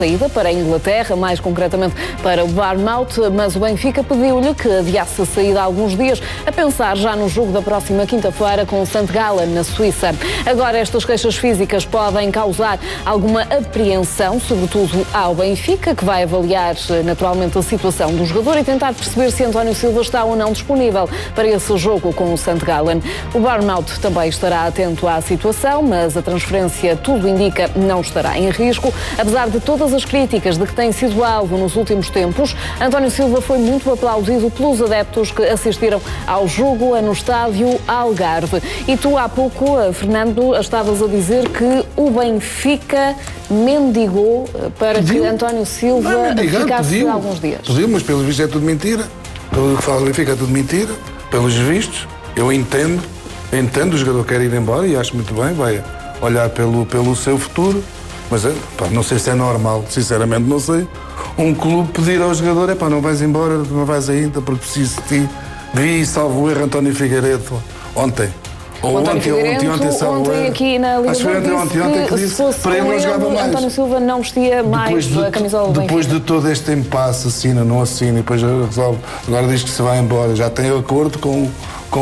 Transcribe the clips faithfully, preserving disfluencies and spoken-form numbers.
saída para a Inglaterra, mais concretamente para o Bournemouth, mas o Benfica pediu-lhe que adiasse a saída há alguns dias, a pensar já no jogo da próxima quinta-feira com o Sankt Gallen, na Suíça. Agora, estas queixas físicas podem causar alguma apreensão, sobretudo ao Benfica, que vai avaliar naturalmente a situação do jogador e tentar perceber se António Silva está ou não disponível para esse jogo com o Sankt Gallen. O Bournemouth também estará atento à situação, mas a transferência, tudo indica, não estará em risco. Apesar de todas as críticas de que tem sido alvo nos últimos tempos, António Silva foi muito aplaudido pelos adeptos que assistiram ao jogo no estádio Algarve. E tu, há pouco, Fernando, estavas a dizer que o Benfica mendigou para pediu. que António Silva mendigar, ficasse pediu. alguns dias. Pediu, mas pelos vistos é tudo mentira. Pelo que fala o Benfica é tudo mentira. Pelos vistos, eu entendo, entendo, o jogador quer ir embora e acho muito bem, vai olhar pelo, pelo seu futuro. Mas pá, não sei se é normal, sinceramente não sei. Um clube pedir ao jogador, é pá, não vais embora, não vais ainda porque preciso de ti. Vi, salvo o erro, António Figueiredo ontem. Ou ontem, ontem, ontem, ontem, salvo ontem aqui na Liga Acho que foi ontem, ontem, ontem que disse para ele não jogava mais. António Silva não vestia mais de, a camisola do Depois Benfica. de todo este impasse, assina, não assina, e depois resolve. Agora diz que se vai embora. Já tem acordo com, com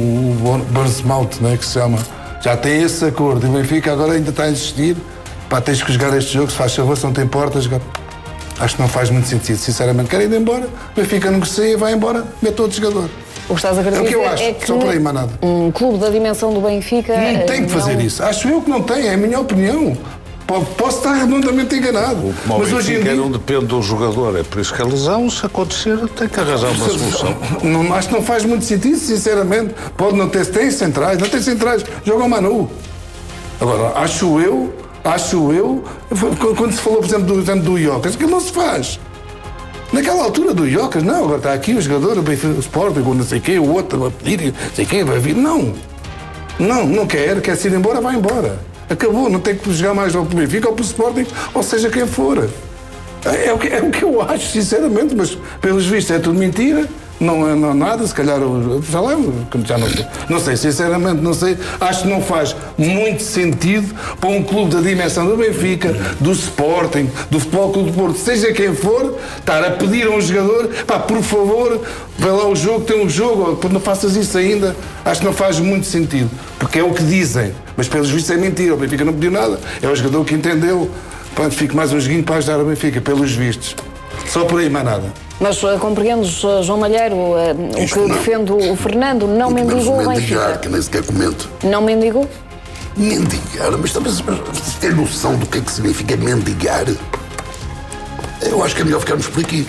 o Bournemouth, né, que se chama. Já tem esse acordo. E o Benfica agora ainda está a insistir. Pá, tens que jogar este jogo, se faz favor, se não tem portas. Acho que não faz muito sentido, sinceramente. Quer ir embora, o Benfica negocia e vai embora, mete outro jogador. O que estás a querer é o que eu dizer acho, é que só por aí, mais nada. Um clube da dimensão do Benfica não tem que fazer não... isso. Acho eu que não tem, é a minha opinião. Posso estar redondamente enganado. O mas hoje em dia não depende do jogador, é por isso que a lesão, se acontecer, tem que arranjar uma solução. Não, acho que não faz muito sentido, sinceramente. Pode não ter, tem centrais, não tem centrais, joga o Manu. Agora, acho eu, acho eu, quando se falou, por exemplo, do exemplo do Iocas, aquilo não se faz. Naquela altura do Iocas, não, agora está aqui o jogador, o Benfica, o Sporting, não sei quem, o outro vai pedir, não sei quem vai vir. Não, não, não quer, quer se ir embora, vai embora. Acabou, não tem que jogar mais ao Benfica ou para o Sporting, ou seja quem for. É, é, o que, é o que eu acho, sinceramente, mas pelos vistos é tudo mentira. Não é não, nada, se calhar, já lá, já não sei, não sei, sinceramente, não sei, acho que não faz muito sentido para um clube da dimensão do Benfica, do Sporting, do Futebol Clube do Porto, seja quem for, estar a pedir a um jogador, pá, por favor, vai lá o jogo, tem um jogo, não faças isso ainda, acho que não faz muito sentido, porque é o que dizem, mas pelos vistos é mentira, o Benfica não pediu nada, é o jogador que entendeu, pronto, fico mais um joguinho para ajudar o Benfica, pelos vistos, só por aí, mais nada. Mas uh, compreendes, uh, João Malheiro, uh, o que não. defende o Fernando, não Muito mendigou o Benfica. Que nem sequer comento. Não mendigou? Mendigar? Mas talvez vocês têm noção do que é que significa mendigar? Eu acho que é melhor ficarmos por aqui.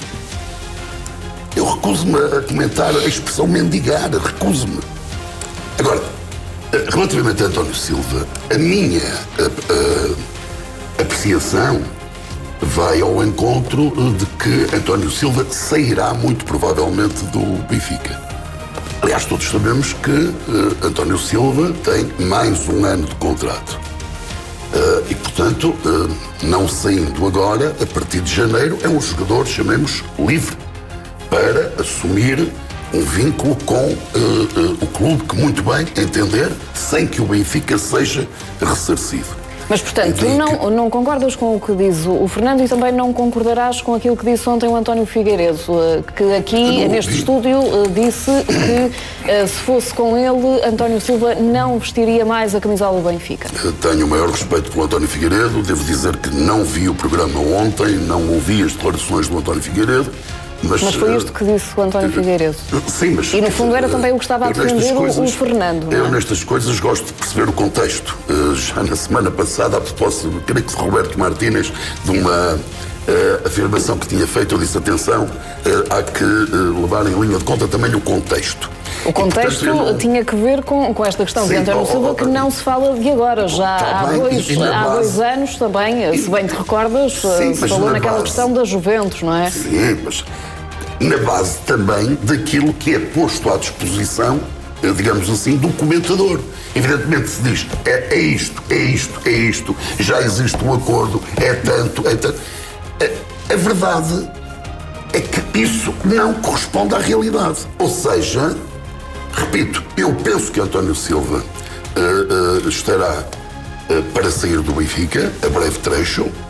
Eu recuso-me a comentar a expressão mendigar, recuso-me. Agora, relativamente a António Silva, a minha a, a, apreciação vai ao encontro de que António Silva sairá muito provavelmente do Benfica. Aliás, todos sabemos que uh, António Silva tem mais um ano de contrato. Uh, e, portanto, uh, não saindo agora, a partir de janeiro, é um jogador, chamemos, livre para assumir um vínculo com uh, uh, o clube que muito bem entender, sem que o Benfica seja ressarcido. Mas, portanto, tu não, não concordas com o que diz o Fernando e também não concordarás com aquilo que disse ontem o António Figueiredo, que aqui, neste estúdio, disse que se fosse com ele, António Silva não vestiria mais a camisola do Benfica. Tenho o maior respeito pelo António Figueiredo, devo dizer que não vi o programa ontem, não ouvi as declarações do António Figueiredo. Mas, mas foi isto que disse o António Figueiredo. Sim, mas... E no fundo era também o que estava a defender coisas, o Fernando. Eu nestas coisas gosto de perceber o contexto. Já na semana passada, a propósito, creio que de Roberto Martínez, de uma uh, afirmação que tinha feito, eu disse, atenção, uh, há que uh, levar em linha de conta também o contexto. O contexto e, portanto, não... tinha que ver com, com esta questão Sim, de António Silva, oh, que não se fala de agora. Já tá há, bem, dois, há base... dois anos também, e... se bem te recordas, Sim, se falou na naquela base... questão da Juventus, não é? Sim, mas... na base também daquilo que é posto à disposição, digamos assim, do comentador. Evidentemente se diz, é, é isto, é isto, é isto, já existe um acordo, é tanto, é tanto. A, a verdade é que isso não corresponde à realidade. Ou seja, repito, eu penso que António Silva uh, uh, estará uh, para sair do Benfica, a breve trecho.